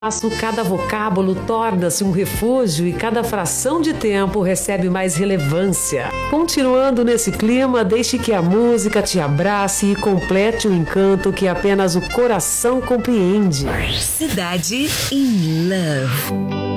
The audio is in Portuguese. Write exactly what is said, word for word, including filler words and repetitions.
Cada vocábulo torna-se um refúgio e cada fração de tempo recebe mais relevância. Continuando nesse clima, deixe que a música te abrace e complete o encanto que apenas o coração compreende. Cidade in Love.